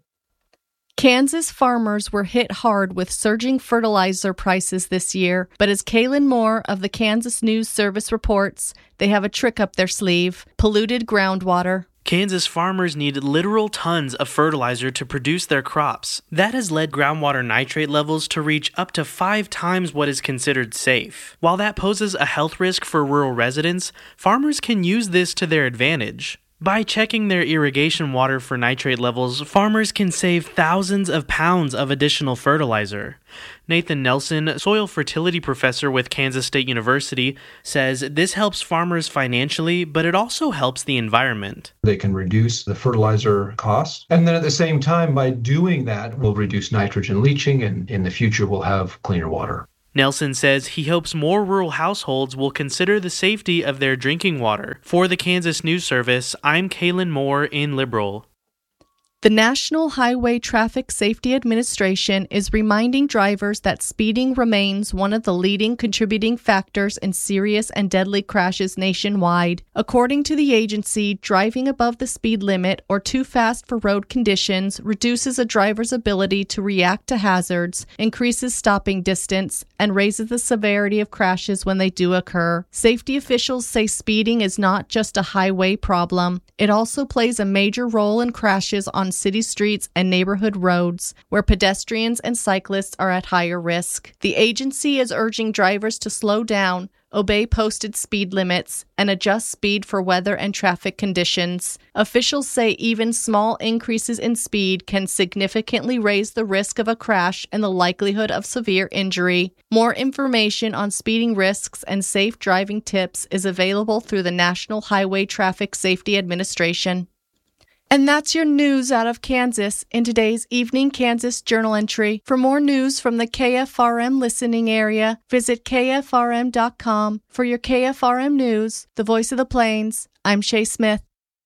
Kansas farmers were hit hard with surging fertilizer prices this year, but as Kaylin Moore of the Kansas News Service reports, they have a trick up their sleeve: polluted groundwater. Kansas farmers need literal tons of fertilizer to produce their crops. That has led groundwater nitrate levels to reach up to 5 times what is considered safe. While that poses a health risk for rural residents, farmers can use this to their advantage. By checking their irrigation water for nitrate levels, farmers can save thousands of pounds of additional fertilizer. Nathan Nelson, soil fertility professor with Kansas State University, says this helps farmers financially, but it also helps the environment. They can reduce the fertilizer costs, and then at the same time, by doing that, we'll reduce nitrogen leaching, and in the future, we'll have cleaner water. Nelson says he hopes more rural households will consider the safety of their drinking water. For the Kansas News Service, I'm Kaylin Moore in Liberal. The National Highway Traffic Safety Administration is reminding drivers that speeding remains one of the leading contributing factors in serious and deadly crashes nationwide. According to the agency, driving above the speed limit or too fast for road conditions reduces a driver's ability to react to hazards, increases stopping distance, and raises the severity of crashes when they do occur. Safety officials say speeding is not just a highway problem. It also plays a major role in crashes on city streets and neighborhood roads, where pedestrians and cyclists are at higher risk. The agency is urging drivers to slow down, obey posted speed limits, and adjust speed for weather and traffic conditions. Officials say even small increases in speed can significantly raise the risk of a crash and the likelihood of severe injury. More information on speeding risks and safe driving tips is available through the National Highway Traffic Safety Administration. And that's your news out of Kansas in today's Evening Kansas Journal entry. For more news from the KFRM listening area, visit KFRM.com. For your KFRM news, the voice of the Plains, I'm Shay Smith.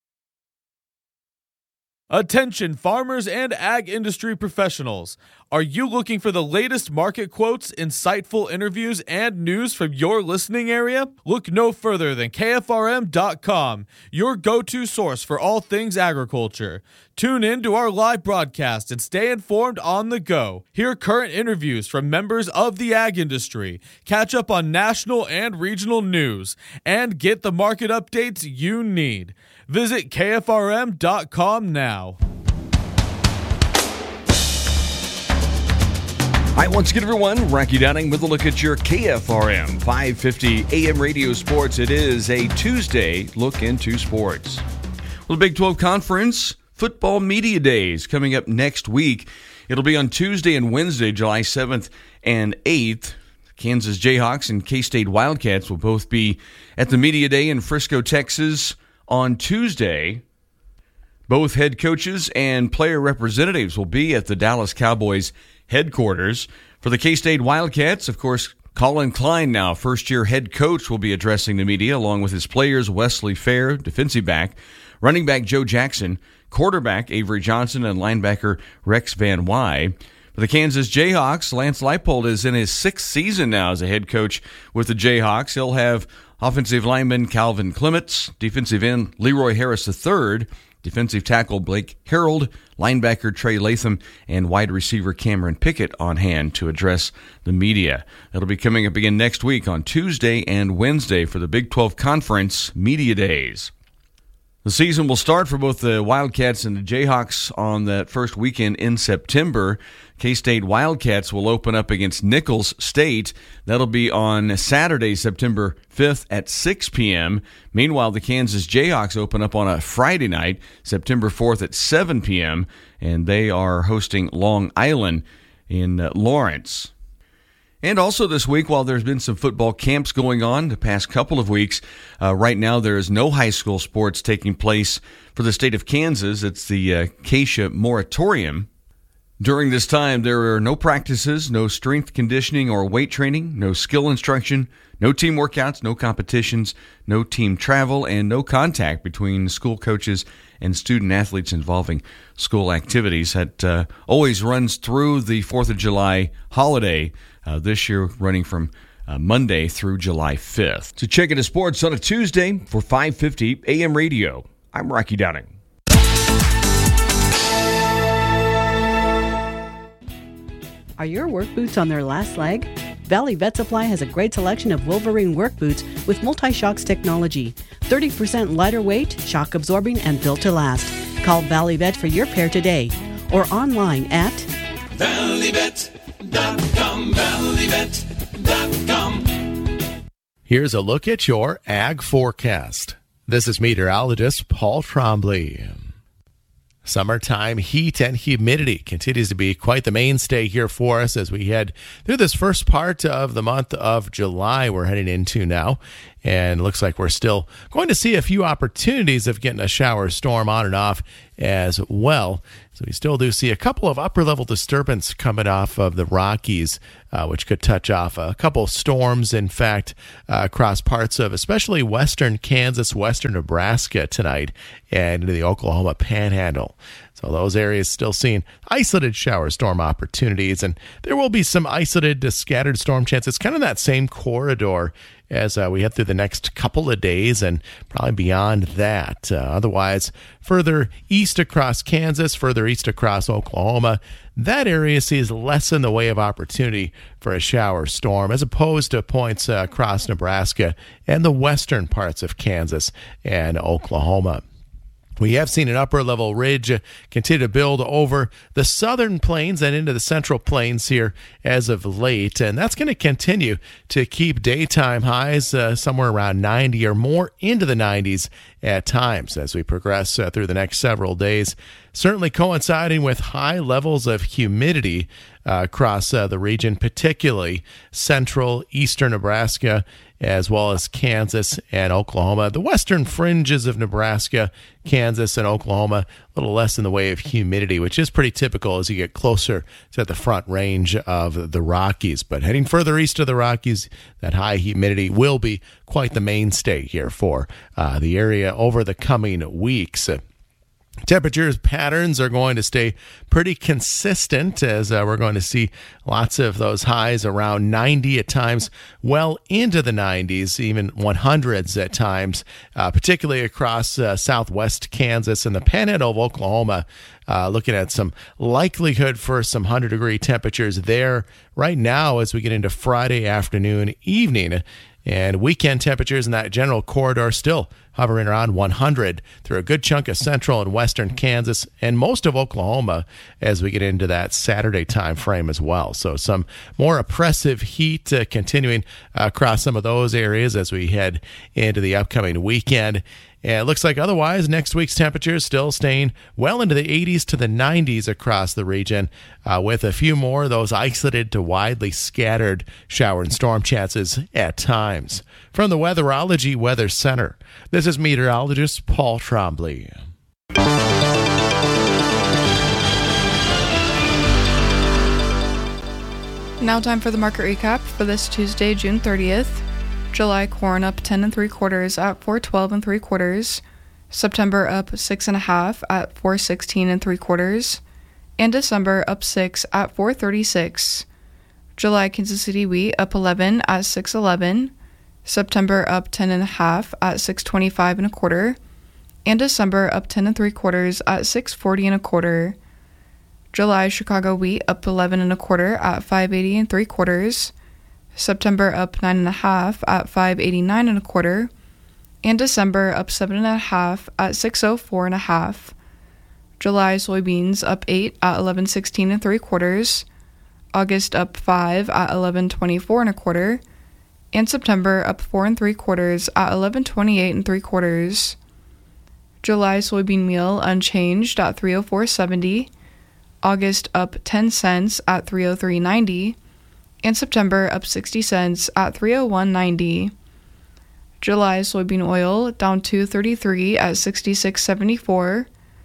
Attention farmers and ag industry professionals. Are you looking for the latest market quotes, insightful interviews, and news from your listening area? Look no further than KFRM.com, your go-to source for all things agriculture. Tune in to our live broadcast and stay informed on the go. Hear current interviews from members of the ag industry, catch up on national and regional news, and get the market updates you need. Visit KFRM.com now. All right, once again, everyone, Rocky Downing with a look at your KFRM 550 AM radio sports. It is a Tuesday look into sports. Well, the Big 12 Conference Football Media Days coming up next week. It'll be on Tuesday and Wednesday, July 7th and 8th. Kansas Jayhawks and K-State Wildcats will both be at the Media Day in Frisco, Texas on Tuesday. Both head coaches and player representatives will be at the Dallas Cowboys headquarters. For the K-State Wildcats, of course, Colin Klein, now first-year head coach, will be addressing the media along with his players Wesley Fair, defensive back, running back Joe Jackson, quarterback Avery Johnson, and linebacker Rex Van Wy. For the Kansas Jayhawks, Lance Leipold is in his 6th season now as a head coach with the Jayhawks. He'll have offensive lineman Calvin Clements, defensive end Leroy Harris III, defensive tackle Blake Harold, linebacker Trey Latham, and wide receiver Cameron Pickett on hand to address the media. That'll be coming up again next week on Tuesday and Wednesday for the Big 12 Conference Media Days. The season will start for both the Wildcats and the Jayhawks on that first weekend in September. K-State Wildcats will open up against Nicholls State. That'll be on Saturday, September 5th at 6 p.m. Meanwhile, the Kansas Jayhawks open up on a Friday night, September 4th at 7 p.m., and they are hosting Long Island in Lawrence. And also this week, while there's been some football camps going on the past couple of weeks, right now there is no high school sports taking place for the state of Kansas. It's the Acacia Moratorium. During this time, there are no practices, no strength conditioning or weight training, no skill instruction, no team workouts, no competitions, no team travel, and no contact between school coaches and student athletes involving school activities. That always runs through the 4th of July holiday, this year running from Monday through July 5th. To check into sports on a Tuesday for 550 AM radio, I'm Rocky Downing. Are your work boots on their last leg? Valley Vet Supply has a great selection of Wolverine work boots with multi-shocks technology. 30% lighter weight, shock absorbing, and built to last. Call Valley Vet for your pair today or online at valleyvet.com, valleyvet.com. Here's a look at your ag forecast. This is meteorologist Paul Trombley. Summertime heat and humidity continues to be quite the mainstay here for us as we head through this first part of the month of July we're heading into now. And it looks like we're still going to see a few opportunities of getting a shower storm on and off as well. So we still do see a couple of upper-level disturbance coming off of the Rockies, which could touch off a couple storms, in fact, across parts of especially western Kansas, western Nebraska tonight, and into the Oklahoma Panhandle. So those areas still seeing isolated shower storm opportunities, and there will be some isolated scattered storm chances, kind of that same corridor as we head through the next couple of days and probably beyond that. Otherwise, further east across Kansas, further east across Oklahoma, that area sees less in the way of opportunity for a shower storm as opposed to points across Nebraska and the western parts of Kansas and Oklahoma. We have seen an upper-level ridge continue to build over the southern plains and into the central plains here as of late, and that's going to continue to keep daytime highs somewhere around 90 or more into the 90s at times as we progress through the next several days, certainly coinciding with high levels of humidity across the region, particularly central, eastern Nebraska, as well as Kansas and Oklahoma. The western fringes of Nebraska, Kansas, and Oklahoma, a little less in the way of humidity, which is pretty typical as you get closer to the front range of the Rockies. But heading further east of the Rockies, that high humidity will be quite the mainstay here for the area over the coming weeks. Temperatures patterns are going to stay pretty consistent as we're going to see lots of those highs around 90 at times, well into the 90s, even 100s at times, particularly across southwest Kansas and the Panhandle of Oklahoma. Looking at some likelihood for some 100-degree temperatures there right now as we get into Friday afternoon, evening. And weekend temperatures in that general corridor still hovering around 100 through a good chunk of central and western Kansas and most of Oklahoma as we get into that Saturday time frame as well. So some more oppressive heat continuing across some of those areas as we head into the upcoming weekend. And it looks like otherwise next week's temperatures still staying well into the 80s to the 90s across the region, with a few more of those isolated to widely scattered shower and storm chances at times. From the Weatherology Weather Center, this is meteorologist Paul Trombley. Now time for the market recap for this Tuesday, June 30th. July corn up 10 3/4 at $4.12 3/4. September up 6 1/2 at $4.16 3/4. And December up 6 at $4.36. July Kansas City wheat up 11 at $6.11. September up 10 1/2 at $6.25 1/4. And December up 10 3/4 at $6.40 1/4. July Chicago wheat up 11 1/4 at $5.80 3/4. September up 9 1/2 at $5.89 1/4, and December up 7 1/2 at $6.04 1/2. July soybeans up 8 at $11.16 3/4. August up 5 at $11.24 1/4, and September up 4 3/4 at $11.28 3/4. July soybean meal unchanged at $3.0470. August up 10 cents at $3.0390. And September up 60 cents at $3.0190. July soybean oil down $2.33 at $66.74.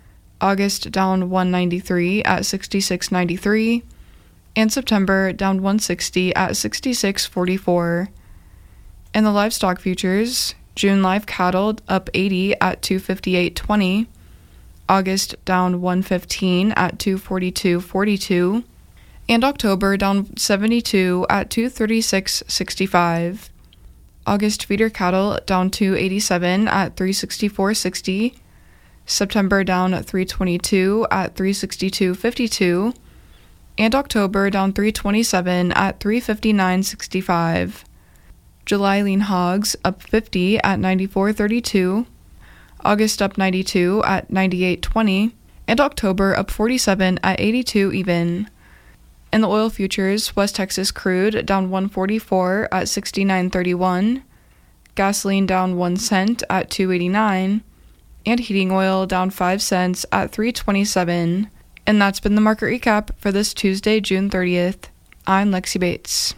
August down 193 at 66.93, and September down 160 at 66.44. In the livestock futures, June live cattle up 80 at 258.20, August down 115 at 242.42, and October down 72 at 236.65. August feeder cattle down 287 at 364.60, September down 322 at 362.52, and October down 327 at 359.65. July lean hogs up 50 at 94.32, August up 92 at 98.20, and October up 47 at 82 even. In the oil futures, West Texas crude down 144 at 69.31, gasoline down 1 cent at 2.89, and heating oil down 5 cents at 3.27. And that's been the market recap for this Tuesday, June 30th. I'm Lexi Bates.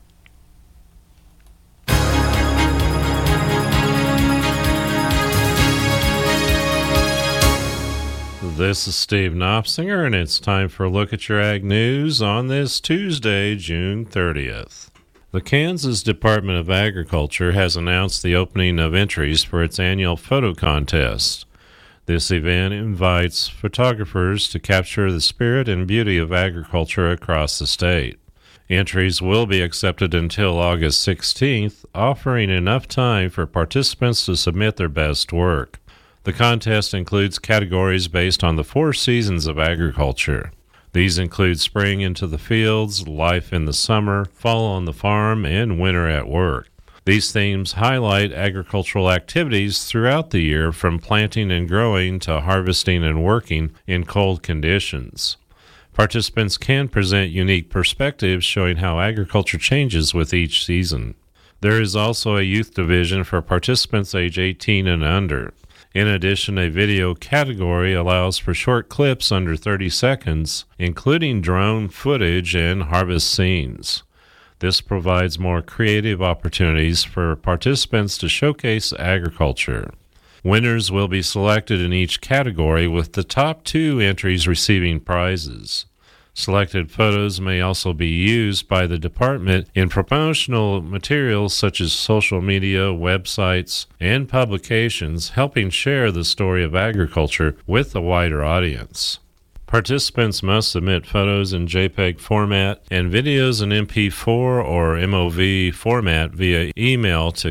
This is Steve Knopsinger, and it's time for a look at your ag news on this Tuesday, June 30th. The Kansas Department of Agriculture has announced the opening of entries for its annual photo contest. This event invites photographers to capture the spirit and beauty of agriculture across the state. Entries will be accepted until August 16th, offering enough time for participants to submit their best work. The contest includes categories based on the 4 seasons of agriculture. These include spring into the fields, life in the summer, fall on the farm, and winter at work. These themes highlight agricultural activities throughout the year, from planting and growing to harvesting and working in cold conditions. Participants can present unique perspectives showing how agriculture changes with each season. There is also a youth division for participants age 18 and under. In addition, a video category allows for short clips under 30 seconds, including drone footage and harvest scenes. This provides more creative opportunities for participants to showcase agriculture. Winners will be selected in each category, with the top 2 entries receiving prizes. Selected photos may also be used by the department in promotional materials such as social media, websites, and publications, helping share the story of agriculture with a wider audience. Participants must submit photos in JPEG format and videos in MP4 or MOV format via email to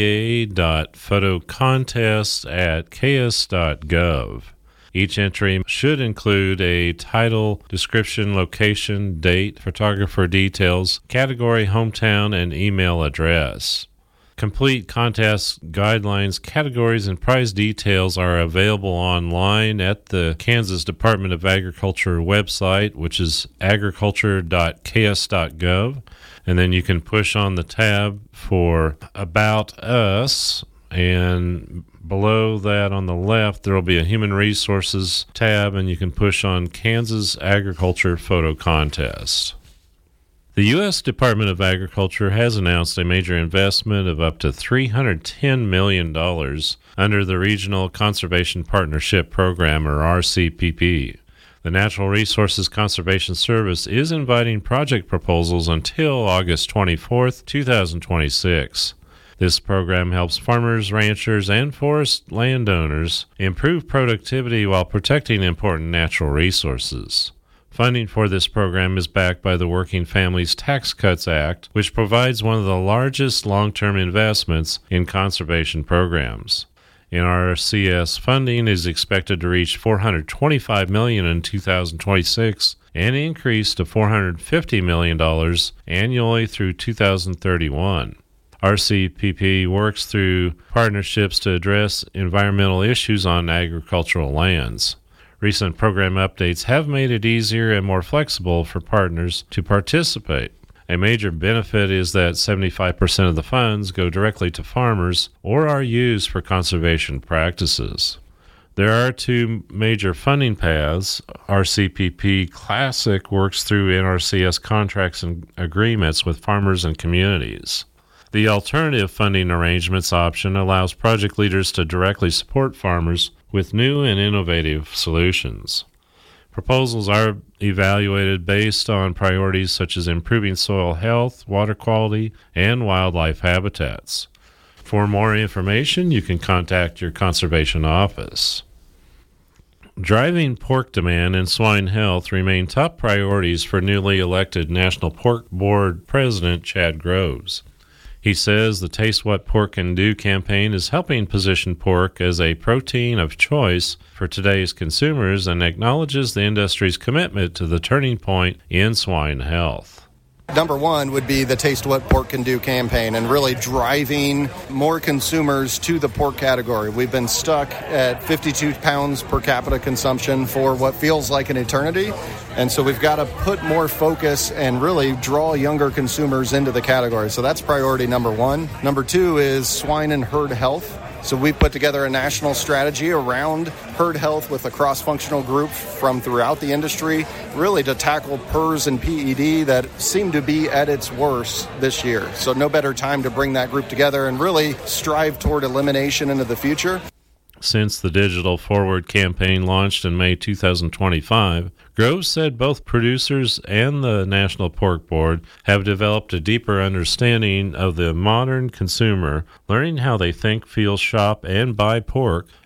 kda.photocontest@ks.gov. Each entry should include a title, description, location, date, photographer details, category, hometown, and email address. Complete contest guidelines, categories, and prize details are available online at the Kansas Department of Agriculture website, which is agriculture.ks.gov. And then you can push on the tab for About Us, and below that on the left, there will be a Human Resources tab, and you can push on Kansas Agriculture Photo Contest. The U.S. Department of Agriculture has announced a major investment of up to $310 million under the Regional Conservation Partnership Program, or RCPP. The Natural Resources Conservation Service is inviting project proposals until August 24, 2026. This program helps farmers, ranchers, and forest landowners improve productivity while protecting important natural resources. Funding for this program is backed by the Working Families Tax Cuts Act, which provides one of the largest long-term investments in conservation programs. NRCS funding is expected to reach $425 million in 2026 and increase to $450 million annually through 2031. RCPP works through partnerships to address environmental issues on agricultural lands. Recent program updates have made it easier and more flexible for partners to participate. A major benefit is that 75% of the funds go directly to farmers or are used for conservation practices. There are 2 major funding paths. RCPP Classic works through NRCS contracts and agreements with farmers and communities. The alternative funding arrangements option allows project leaders to directly support farmers with new and innovative solutions. Proposals are evaluated based on priorities such as improving soil health, water quality, and wildlife habitats. For more information, you can contact your conservation office. Driving pork demand and swine health remain top priorities for newly elected National Pork Board President Chad Groves. He says the Taste What Pork Can Do campaign is helping position pork as a protein of choice for today's consumers and acknowledges the industry's commitment to the turning point in swine health. Number one would be the Taste What Pork Can Do campaign and really driving more consumers to the pork category. We've been stuck at 52 pounds per capita consumption for what feels like an eternity. And so we've got to put more focus and really draw younger consumers into the category. So that's priority number one. Number two is swine and herd health. So we put together a national strategy around herd health with a cross-functional group from throughout the industry, really to tackle PRRS and PED that seem to be at its worst this year. So no better time to bring that group together and really strive toward elimination into the future. Since the Digital Forward campaign launched in May 2025, Groves said both producers and the National Pork Board have developed a deeper understanding of the modern consumer, learning how they think, feel, shop, and buy pork,